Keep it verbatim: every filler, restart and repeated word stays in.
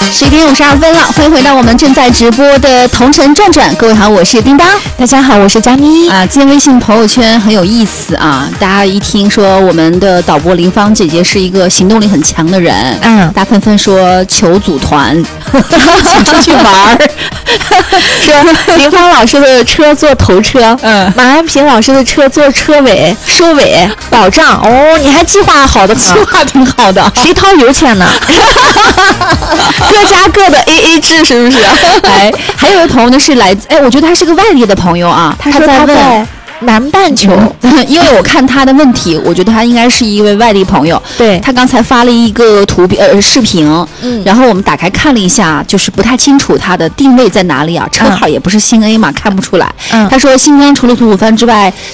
十一点五十二分了，欢迎回到我们正在直播的同城转转。各位好，我是叮当。 大家好，我是佳妮。 啊，今天微信朋友圈很有意思啊！大家一听说我们的导播林芳姐姐是一个行动力很强的人，嗯，大家纷纷说求组团，请出去玩儿。 说林芳老师的车坐头车，嗯，马安平老师的车坐车尾收尾保障。哦，你还计划好的， 计划挺好的。 谁掏油钱呢？各家各的 A A 制是不是？ 哎，还有一位朋友呢是来自，哎，我觉得他是个外地的朋友啊， 他说他在南半球、 嗯，因为我看他的问题，我觉得他应该是一位外地朋友。 对， 他刚才发了一个图片呃视频，嗯，然后我们打开看了一下，就是不太清楚他的定位在哪里啊，车号也不是新 A 嘛，嗯、看不出来。嗯，他说新疆除了吐鲁番之外，